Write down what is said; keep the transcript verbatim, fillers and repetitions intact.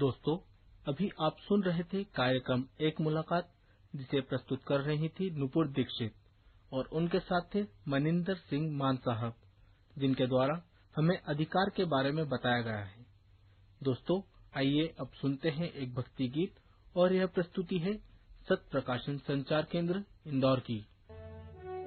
दोस्तों, अभी आप सुन रहे थे कार्यक्रम एक मुलाकात, जिसे प्रस्तुत कर रही थी नुपुर दीक्षित और उनके साथ थे मनिंदर सिंह मान साहब, जिनके द्वारा हमें अधिकार के बारे में बताया गया है। दोस्तों, आइए अब सुनते हैं एक भक्ति गीत, और यह प्रस्तुति है सत प्रकाशन संचार केंद्र इंदौर की।